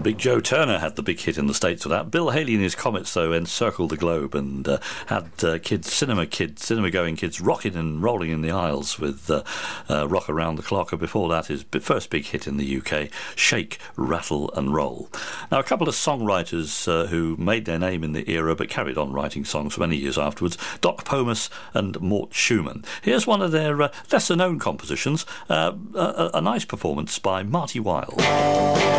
And Big Joe Turner had the big hit in the States with that. Bill Haley and his Comets, though, encircled the globe and had cinema-going kids rocking and rolling in the aisles with Rock Around the Clock. And before that, his first big hit in the UK, Shake, Rattle and Roll. Now, a couple of songwriters who made their name in the era but carried on writing songs for many years afterwards, Doc Pomus and Mort Schumann. Here's one of their lesser-known compositions, a nice performance by Marty Wilde.